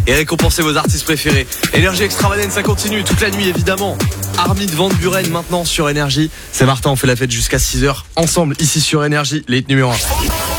et récompenser vos artistes préférés. Énergie Extravagance, ça continue toute la nuit évidemment. Armin van Buuren maintenant sur Énergie. C'est Martin, on fait la fête jusqu'à 6h ensemble ici sur Énergie, les hits numéro 1.